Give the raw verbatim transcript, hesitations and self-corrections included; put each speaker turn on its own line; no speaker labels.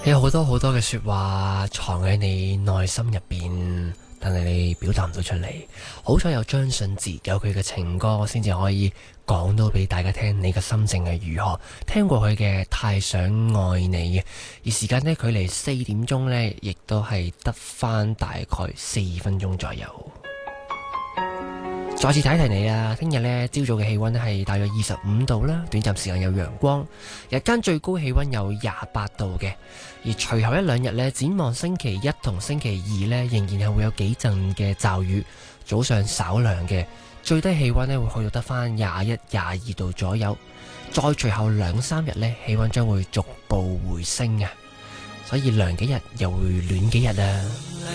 有好多好多嘅說話藏喺你內心入邊，但係你表達唔到出嚟。好彩有張信哲有佢嘅情歌，先至可以講到俾大家聽你嘅心情係如何。聽過佢嘅《太想愛你》，而時間呢，距離四點鐘呢，亦都係得翻大概四分鐘左右。再次提提你啊，聽日呢朝早嘅氣溫係大約二十五度啦，短暫時間有陽光，日間最高氣溫有廿八度嘅。而隨後一兩日呢，展望星期一同星期二呢，仍然係會有幾陣嘅驟雨，早上稍涼嘅，最低氣溫呢會去到得翻廿一、廿二度左右。再隨後兩三日呢，氣溫將會逐步回升啊，所以涼幾日又會暖幾日啊。